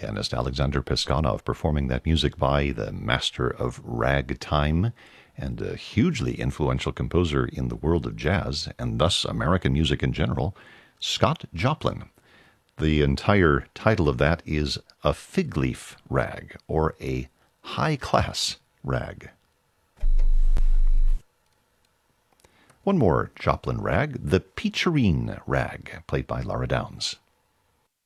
pianist Alexander Peskanov performing that music by the master of ragtime and a hugely influential composer in the world of jazz and thus American music in general, Scott Joplin. The entire title of that is A Fig Leaf Rag, or a high-class rag. One more Joplin rag, the Peacherine Rag, played by Laura Downs.